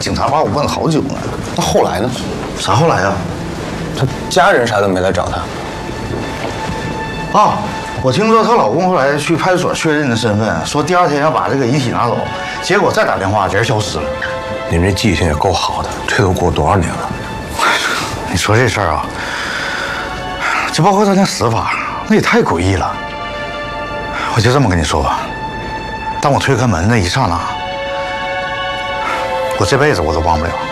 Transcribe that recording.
警察把我问好久呢。 那后来呢？ 啥后来呀？ 她家人啥都没来找她。 啊，我听说她老公后来去派出所确认的身份，说第2天要把这个遗体拿走，结果再打电话人消失了。 你们这记性也够好的，这都过多少年了？ 你说这事儿啊，就包括他那死法，那也太诡异了。我就这么跟你说吧，当我推开门那一刹那，我这辈子我都忘不了。